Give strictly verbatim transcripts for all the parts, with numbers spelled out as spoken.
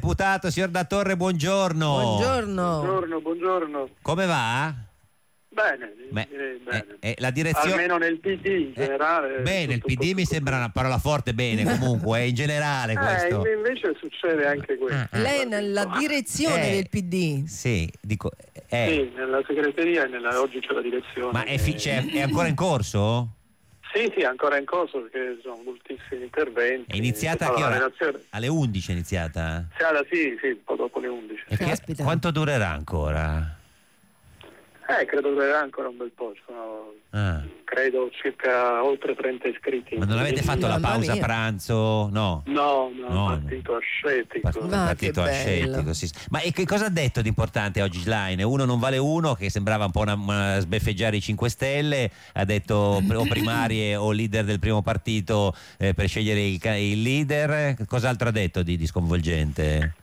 Deputato, signor Da Torre, buongiorno. Buongiorno. Buongiorno, buongiorno. Come va? Bene, Beh, direi bene. eh, eh, la direzione... Almeno nel P D in generale. Eh, bene, il P D mi tutto sembra una parola forte, bene, comunque, in generale questo. Eh, invece succede anche questo. Ah, Lei è nella direzione Eh, del P D. Sì, dico... eh, Sì, nella segreteria e nella, oggi c'è la direzione. ma è, fi- cioè, è ancora in corso? Sì, sì, ancora in corso perché sono moltissimi interventi. È iniziata a Tutta che la ora? relazione- Alle undici è iniziata? Sì, sì, sì, un po' dopo le undici. E che- Caspita. quanto durerà ancora? Eh, credo durerà ancora un bel po', sono, Ah. credo circa oltre trenta iscritti. Ma non avete fatto la Mamma pausa mia. pranzo? No. No, no, No, partito ascetico. Part- Ma partito che bello. ascetico, sì. Ma e che cosa ha detto di importante oggi Schlein? Uno non vale uno, che sembrava un po' una, una sbeffeggiare i cinque Stelle, ha detto o primarie o leader del primo partito eh, per scegliere il, ca- il leader. Cos'altro ha detto di, di sconvolgente?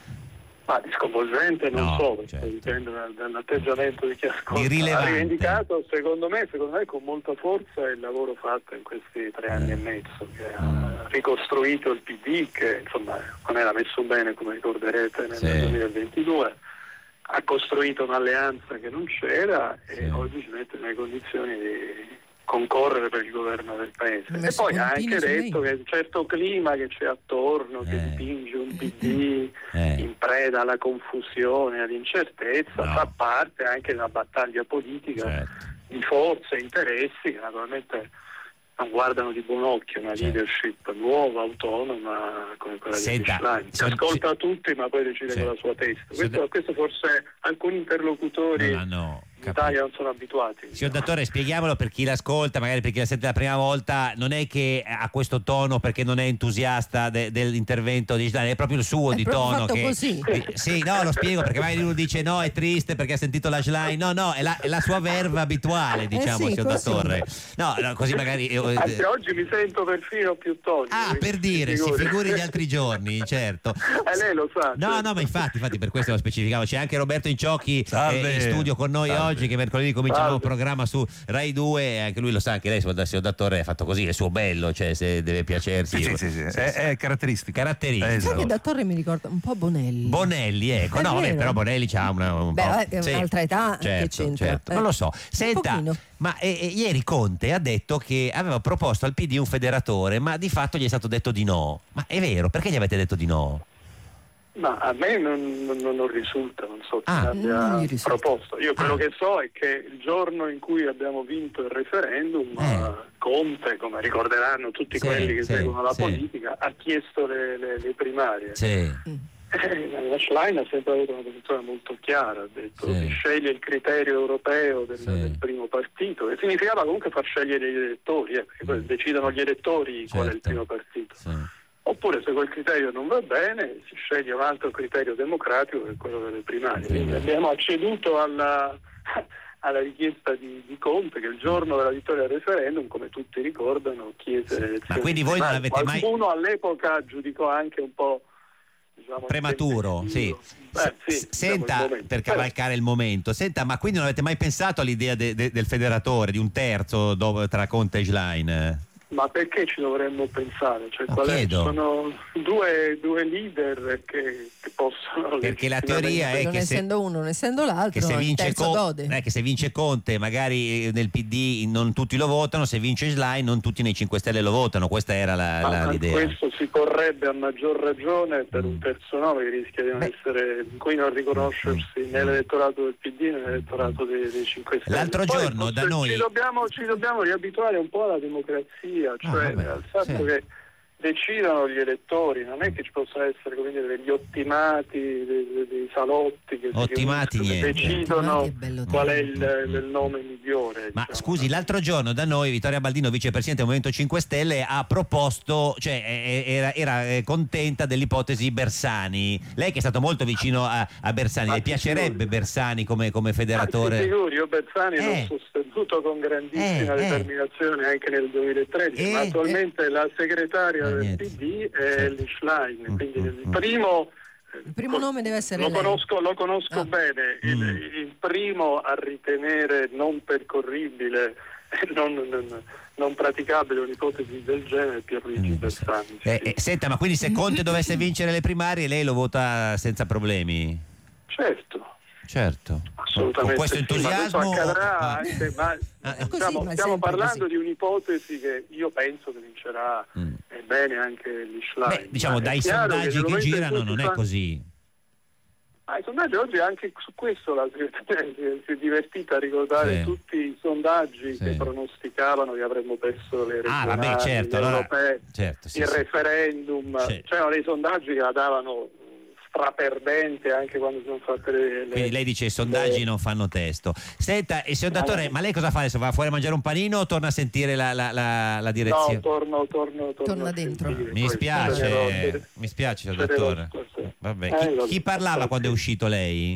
Ma di sconvolgente non No, so, perché certo. dipende dal- dall'atteggiamento di chi ascolta. Di rilevante. Ha rivendicato, secondo me, secondo me, con molta forza il lavoro fatto in questi tre anni Eh. e mezzo, che ha ricostruito il P D, che insomma non era messo bene, come ricorderete, nel Sì. duemilaventidue, ha costruito un'alleanza che non c'era Sì. e oggi si mette nelle condizioni di concorrere per il governo del paese. Ma E si poi ha continui anche su detto lei. che un certo clima che c'è attorno, che Eh. dipinge un P D Eh. in preda alla confusione, all'incertezza, No. fa parte anche della battaglia politica Certo. di forze e interessi che naturalmente non guardano di buon occhio una Certo. leadership nuova, autonoma come quella Senta, di Schlein, che son- ascolta tutti ma poi decide Sì. con la sua testa. Signor Questo, questo forse alcuni interlocutori Non hanno in Italia non sono abituati. Signor Dattore, spieghiamolo per chi l'ascolta, magari per chi la sente la prima volta, non è che ha questo tono perché non è entusiasta de- dell'intervento di Schlein, è proprio il suo È di proprio tono. fatto Che, così. di- sì, no, lo spiego perché magari uno dice no, è triste perché ha sentito la Schlein. No, no, è la, è la sua verve abituale, diciamo, Eh sì, signor così. Dattore. No, no, così magari... eh, Anzi, oggi mi sento perfino più tonico. Ah, per dire, si figuri gli altri giorni, certo. Eh, lei lo sa. No, certo. no, ma infatti, infatti per questo lo specificavo. C'è anche Roberto Inciocchi Salve. eh, in studio con noi Salve. oggi, che mercoledì comincia un nuovo Salve. programma su Rai due, e anche lui lo sa, anche lei, signor Dattore, è fatto così, è suo bello, cioè se deve piacersi. Sì, sì, sì, sì. È, è caratteristico. Caratteristico. Eh, Sai esatto. che da Torre mi ricorda un po' Bonelli. Bonelli, ecco, È no, vabbè, vero. però Bonelli c'ha una, un Beh, po'. vabbè, è Sì. un'altra età, che certo, c'entra? certo. Eh. Non lo so. Un Senta, pochino. ma eh, eh, ieri Conte ha detto che aveva proposto al P D un federatore, ma di fatto gli è stato detto di no. Ma è vero, perché gli avete detto di no? Ma a me non, non- non risulta, non so chi Ah, abbia non gli risulta. proposto. Io quello Ah. che so è che il giorno in cui abbiamo vinto il referendum, Eh. eh, Conte, come ricorderanno tutti Sì, quelli che sì, seguono la sì. politica, ha chiesto le, le- le primarie. Sì. Eh, la Schlein ha sempre avuto una posizione molto chiara, ha detto Sì. si sceglie il criterio europeo del, Sì. del primo partito, che significava comunque far scegliere gli elettori, eh, perché poi Mm. decidono gli elettori qual è il Certo. primo partito. Sì. Oppure se quel criterio non va bene si sceglie un altro criterio democratico che è quello delle primarie. Quindi Primarie. abbiamo acceduto alla, alla richiesta di, di Conte che il giorno della vittoria al referendum, come tutti ricordano, chiese le elezioni. Ma quindi voi non primarie. avete mai- Qualcuno all'epoca giudicò anche un po', diciamo, Prematuro, sì. intempestivo. Beh, sì, S- diciamo, il Senta, momento. per Però- cavalcare il momento, senta, ma quindi non avete mai pensato all'idea de- de- del federatore, di un terzo dove- tra Conte e Schlein? Ma perché ci dovremmo pensare? Cioè, No, qual è? chiedo. Sono due, due leader che, che possono... Perché la legittimamente- teoria è non che se, essendo uno, non essendo l'altro, che se il vince terzo Con- gode. eh, che se vince Conte magari eh, nel P D non tutti lo votano, se vince Schlein non tutti nei cinque Stelle lo votano, questa era la- Ma la- ma l'idea. questo si correbbe a maggior ragione per Mm. un terzo nome che rischia di non Beh. essere, in cui non riconoscersi Mm. nell'elettorato del P D né nell'elettorato dei, dei cinque Stelle. L'altro Poi giorno da forse noi- ci dobbiamo, ci dobbiamo riabituare un po' alla democrazia, cioè vabbè, al fatto sì. che decidano gli elettori, non è che ci possono essere, come dire, degli ottimati, dei, dei- dei salotti che si Ottimati riuniscono e niente. decidono Ottimati è bello qual è dire. il, il nome migliore. Ma diciamo. scusi, l'altro giorno da noi Vittoria Baldino, vicepresidente del Movimento cinque Stelle, ha proposto, cioè eh, era, era, eh, contenta dell'ipotesi Bersani. Lei che è stato molto vicino a, a Bersani, Ma le ti piacerebbe figuri. Bersani come, come Ah, si federatore? figuri, io Bersani Eh. l'ho sostenuto con grandissima Eh, eh. determinazione anche nel duemilatredici, Eh, ma attualmente la segretaria Eh, del niente. P D è Certo. Elly Schlein, Mm, quindi mm, il mm. primo... Il primo nome deve essere lo lei. conosco, lo conosco Ah. bene, il, Mm. il primo a ritenere non percorribile non, non, non praticabile un'ipotesi del genere Pierluigi Bersani. Eh, eh, senta, ma quindi se Conte dovesse vincere le primarie, lei lo vota senza problemi? Certo. Certo, assolutamente con questo sì, entusiasmo ma questo accadrà ah. anche, ma Ah, così, stiamo, ma stiamo parlando così. di un'ipotesi che io penso che vincerà Mm. e bene anche Lichline. Beh, diciamo Ma è dai chiaro sondaggi nel che, momento in girano cui non si è fa- così. Ah, i sondaggi oggi anche su questo la si si è divertita a ricordare Sì. tutti i sondaggi Sì. che pronosticavano che avremmo perso le Ah, regionali, vabbè, certo, le allora- europee, certo, sì, il sì. referendum. Sì. C'erano dei sondaggi che la davano straperdente anche quando sono fatte le, le Quindi lei dice i sondaggi le- non fanno testo. Senta, e signor Dottore, Ah, ma lei cosa fa adesso? Va fuori a mangiare un panino o torna a sentire la, la, la, la direzione? No, torno, torno, torno Torna a dentro. sentire. Mi Poi spiace, cercherò- mi spiace, signor cercherò- Dottore. Vabbè, Eh, chi, vabbè. chi parlava quando è uscito lei?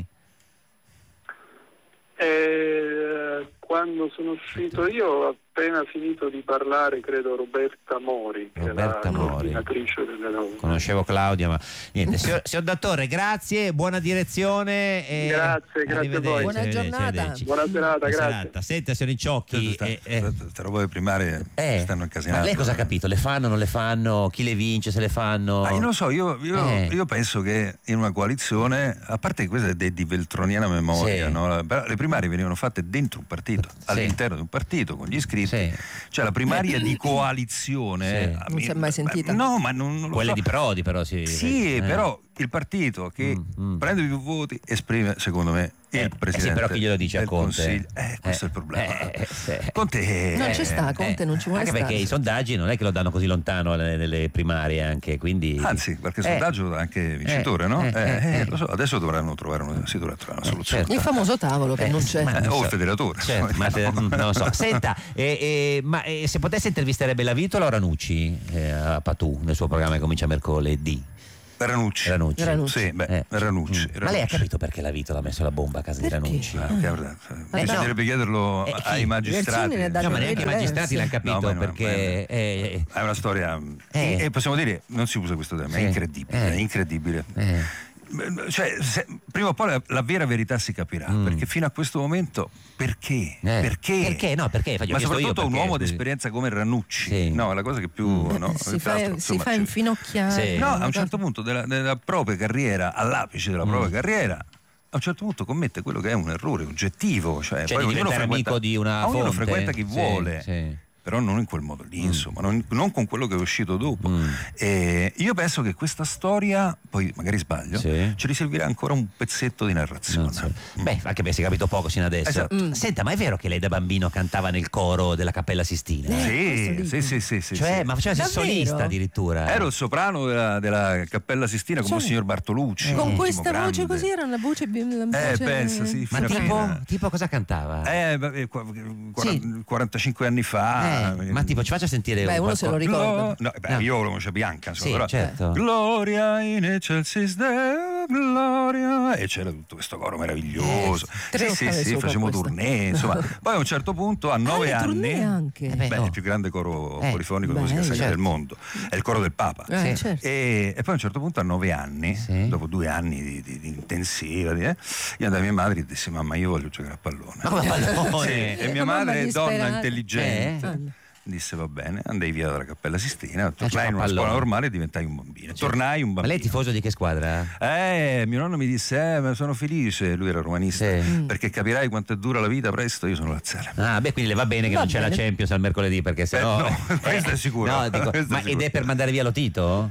Eh, quando sono uscito io ho appena finito di parlare, credo, Roberta Mori, che Roberta è la Mori. coordinatrice delle Conoscevo Claudia, ma niente. Signor, signor Dottore, grazie, buona direzione. E Grazie, grazie a voi. arrivederci, Buona arrivederci, giornata. arrivederci. Buona serata, Buona grazie. serata. Senta, signor Inciocchi, Sta- eh, eh, Queste robe primarie eh, stanno ma incasinando. lei cosa ha capito? Le fanno, non le fanno? Chi le vince, se le fanno? Ah, io non lo so, io, io- Eh. io penso che in una coalizione, a parte che questa è de- di veltroniana memoria, Sì. no? Però le primarie venivano fatte dentro un partito, Sì. all'interno di un partito, con gli iscritti. Sì. Cioè la primaria di coalizione... Sì. a Non me- si è mai sentita. No, ma non, non lo Quelle so. di Prodi però si... Sì, eh. però il partito che Mm, mm. prende più voti esprime, secondo me, il Eh, eh presidente sì, però chi glielo dice a del Conte? Consiglio. Eh, questo Eh, è il problema. eh, eh, sì. Conte Non eh, ci sta, Conte non ci vuole Anche stare. perché i sondaggi non è che lo danno così lontano alle- nelle primarie anche, quindi... Anzi, qualche Eh. sondaggio dà anche vincitore, Eh, no? eh, Eh, eh, eh, eh. lo so, adesso dovranno trovare una, si dovrà trovare una soluzione. certo. Il famoso tavolo che Eh, non c'è. ma- Eh, non o so. il federatore. Certo, ma te- non lo so. Senta, eh, eh, ma eh, se potesse intervisterebbe la Vitola o Ranucci eh, a Patù nel suo programma che comincia mercoledì? Ranucci. Ranucci. Ranucci. Sì, beh, Eh. Ranucci, Mm. Ranucci. Ma lei ha capito perché la Vitola ha messo la bomba a casa Perché? di Ranucci? Ah, che guarda, Eh, bisognerebbe no. chiederlo Eh, chi? ai magistrati. Versini ne dà No, ma Eh, neanche i diversi. magistrati l'hanno capito No, ma no, perché... ma- eh, È una storia Eh. e possiamo dire, non si usa questo termine, Sì. è incredibile, Eh. è incredibile. eh. Cioè, se- prima o poi la, la vera verità si capirà, Mm. perché fino a questo momento perché? Eh. Perché? Perché? No, perché? Faccio Ma chiesto io soprattutto un perché, uomo di scusi. esperienza come Ranucci, Sì. no, è la cosa che più Eh, no, si, tra fa, l'altro, si insomma, fa c'è- Sì. infinocchiare. No, a un Una certo punto della, della propria carriera, all'apice della Mm. propria carriera, a un certo punto commette quello che è un errore oggettivo, cioè, Cioè poi di ognuno diventare frequenta, amico di una ma ognuno fonte. frequenta chi Sì, vuole. sì. Però non in quel modo lì, insomma, non, non con quello che è uscito dopo. Mm. E io penso che questa storia, poi magari sbaglio, Sì. ci riservirà ancora un pezzetto di narrazione. Non so. Beh, anche perché si è capito poco sino adesso. Esatto. Mm. Senta, ma è vero che lei da bambino cantava nel coro della Cappella Sistina? Eh, Sì, questo sì, sì, sì, sì, Cioè, sì. ma faceva il Davvero? solista addirittura. Ero il soprano della, della Cappella Sistina come Cioè, il signor Bartolucci. Con ultimo questa voce grande. così era una voce, la Eh, voce pensa, sì, Ma fino a tipo, fine. tipo cosa cantava? Eh, beh, qua- qua- Sì. quarantacinque anni fa. Eh, ma tipo ci faccia sentire Beh, un uno se lo qualcosa. ricorda. No, beh, No. io lo voce bianca, insomma, Sì, però- certo. Gloria in excelsis Deo, gloria. E c'era tutto questo coro meraviglioso. Eh, tre sì, sì, ottave sì, sopra facevamo questa. tournée, insomma. Poi a un certo punto, a nove le anni. tournée anche. Eh beh, Beh, no. il più grande coro Eh, polifonico di beh, musica sacra certo. del mondo. È il coro del Papa. Eh, Sì. certo. E, e poi a un certo punto a nove anni, Sì. dopo due anni di, di- di intensiva, di- eh, io andai a mia madre e dissi: mamma, io voglio giocare a pallone. Ma come pallone? Sì, e mia La mamma madre è donna disperata. intelligente. Eh. Disse va bene, andai via dalla Cappella Sistina, giocava tornai in una a scuola pallone. normale e diventai un bambino. Tornai un Ma bambino. lei è tifoso di che squadra? Eh, mio nonno mi disse, eh, ma sono felice, lui era romanista, Sì. perché capirai quanto è dura la vita presto, io sono laziale. Ah, beh, quindi le va bene che Va non c'è bene. la Champions al mercoledì perché sennò... Eh, no, questo è sicuro. No, dico, Questo è ma sicuro. ed è per mandare via lo Tito?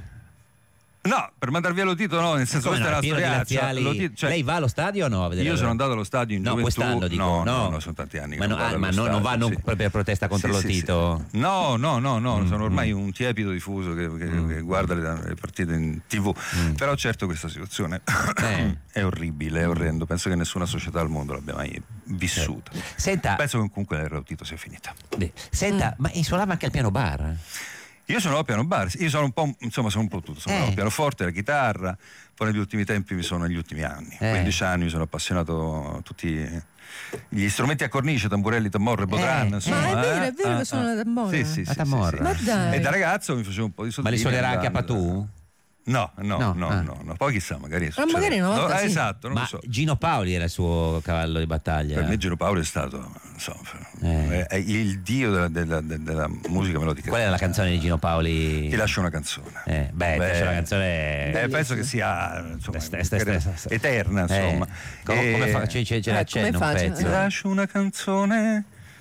No, per mandar via lo Tito no, nel senso Come questa no, è pieno una di storiaccia. laziali. Lo Tito- cioè, Lei va allo stadio o no? A vedere io la- sono andato allo stadio in No, gioventù. quest'anno dico. no, no, no, no, sono tanti anni che Ma, non no, vado ah, ma allo no, non stadio, vanno sì. per per protesta contro Sì, lo sì, sì. Tito? No, no, no, no, Mm, sono ormai mm. un tiepido diffuso che, che- Mm. che guarda le, le partite in tivù. Mm. Però certo questa situazione Eh. è orribile, è orrendo. Penso che nessuna società al mondo l'abbia mai vissuta. Senta, Penso che comunque l'era Tito sia finita. beh, senta Mm. ma suonava anche al piano bar? Io sono al piano bar, io sono un po', insomma, sono un po' tutto. Sono Eh. al pianoforte, la chitarra, poi negli ultimi tempi mi sono, negli ultimi anni, Eh. quindici anni, mi sono appassionato a tutti gli strumenti a cornice, tamburelli, tamorre, bodran, Eh. insomma. Ma è vero, eh, è vero eh, che suona eh. la tamborra? Sì, sì, La sì, tamorra. sì, Ma sì. dai. E da ragazzo mi facevo un po' di Ma soldini. li suonerà anche a andando- Patù? No, no, No, no, ah. no, no. Poi chissà, magari è Ma magari una volta No, eh, sì. esatto, non Ma lo so. Gino Paoli era il suo cavallo di battaglia. Per me Gino Paoli è stato, insomma, Eh. è il dio della, della- della musica melodica. Qual è la canzone di Gino Paoli? Ti lascio una canzone. Eh, beh, ti lascio una canzone. eh, penso che sia insomma, Sta- sta- sta- sta- sta- eterna, insomma. Eh, com- E- come fa? Ce, ce, ce Eh, l'accenna come un faccio? pezzo. Ti lascio una canzone.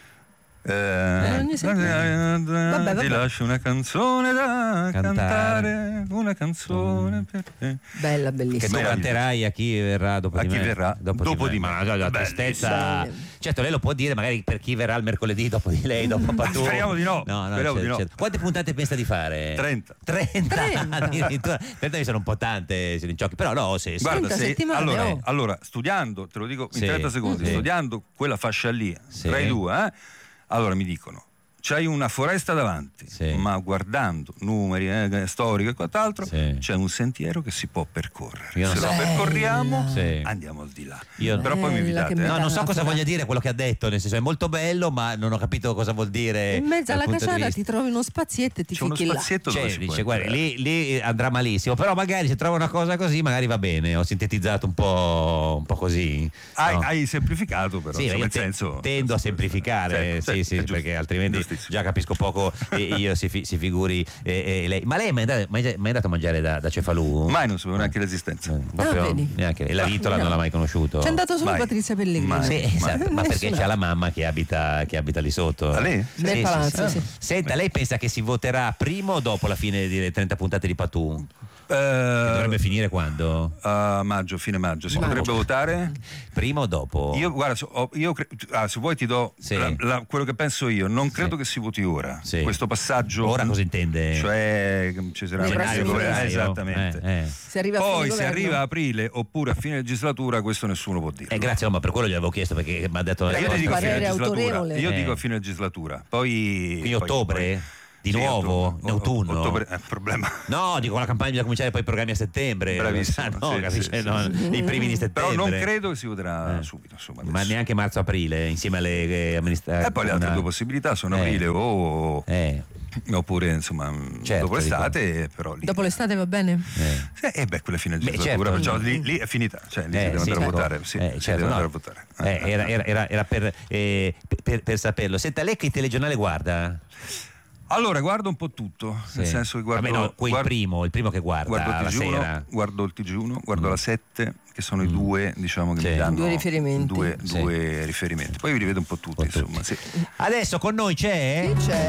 Eh, ogni settimana. Vabbè, ti vabbè. lascio una canzone da Cantare. cantare, una canzone per te. Bella, Che bellissima. tu canterai a chi verrà dopo A di chi me? verrà dopo di me. Ma no, la tristezza. Bellissimo. Certo, lei lo può dire magari per chi verrà il mercoledì dopo di lei, dopo Patù. speriamo di no, No, no, speriamo certo, di no. certo. Quante puntate pensa di fare? trenta. trenta. trenta. Addirittura. Per noi sono un po' tante, sono in giochi, però no, se, se- Guarda, trenta se, settimane, allora, oh. allora, studiando, te lo dico in Sì, trenta secondi, sì. studiando quella fascia lì, Sì. tra i due, eh, allora mi dicono, c'hai una foresta davanti, Sì. ma guardando numeri, eh, storiche e quant'altro, Sì. c'è un sentiero che si può percorrere. Io non Se so. lo percorriamo, Sì. andiamo al di là. Io- Però poi mi Bella, invitate. che eh. No, non so cosa metafora. voglia dire quello che ha detto, nel senso è molto bello, ma non ho capito cosa vuol dire. In mezzo dal alla punto di casciata vista. ti trovi uno spazietto e ti C'è uno fichi là. spazietto dove Cioè, si può dice, guarda, entrare. lì, lì andrà malissimo, però magari se trova una cosa così, magari va bene. Ho sintetizzato un po', un po' così. Hai, no? hai semplificato però, Sì, insomma, io nel te- senso, tendo a semplificare, Certo, sì, sì, sì, è giusto, perché altrimenti giustissimo. già capisco poco e io si, fi- si figuri eh, eh, lei. Ma lei è mai andato, mai, mai andato a mangiare da, da Cefalù? Mai non sapevo neanche l'esistenza. Eh, proprio Ah, vedi. neanche. E la Vitola no. non l'ha mai conosciuto? C'è andato solo Mai. Patrizia Pellegrini. Mai. Sì, esatto, ma perché Nessuna. c'ha la mamma che abita, che abita lì sotto. Ah, lì? Nel palazzo, sì. Senta, lei pensa che si voterà prima o dopo la fine delle trenta puntate di Patù? Che Eh, dovrebbe finire quando? a maggio, fine maggio. Si Maggio. potrebbe votare? Prima o dopo? Io, guarda, so- ho- io cre- ah, se vuoi ti do Sì. la- la- quello che penso io. Non credo Sì. che si voti ora. Sì. Questo passaggio. Ora cosa intende? Cioè, che ci sarà Nei un prossimi governo- mesi. esattamente. Eh, eh. Se arriva a Poi, fine se governo. arriva a aprile oppure a fine legislatura, questo nessuno può dire. Eh, grazie, no, ma per quello gli avevo chiesto perché mi ha detto. io ti dico a fine parere legislatura. autorevole. Io Eh. dico a fine legislatura. Poi. Quindi poi- ottobre? poi- Di sì, nuovo? ottobre. In autunno? Ottobre è un problema. No, dico la campagna bisogna cominciare poi i programmi a settembre. Bravissimo, Ah, no, sì, capisci? sì, sì, No, sì. i primi di Però settembre. non credo che si voterà Eh. subito. Insomma, Ma adesso. neanche marzo-aprile, insieme alle eh, amministrazioni. E poi le altre due possibilità sono Eh. aprile o. Eh, Oppure insomma Certo, dopo l'estate, però lì. Dopo l'estate va bene? eh. Sì, e beh, quella fine Beh, legislatura, certo. perciò lì, lì è finita, cioè lì Eh, si deve sì, andare a ecco. votare, sì, Eh, si certo, deve no. andare a votare. Eh, era, era- era- era per, eh, per- per saperlo. Senta, lei che telegiornale guarda? Allora, guardo un po' tutto, nel Sì. senso che guardo, Vabbè, no, quel guardo, primo, il primo che guarda guardo il la T G uno, sera. guardo il T G uno, guardo Mm. la sette, che sono i due, diciamo, che Sì. mi danno Due riferimenti. due, Sì. due riferimenti. Poi vi rivedo un po' tutti, Un po' insomma, sì. Adesso con noi c'è? Chi c'è?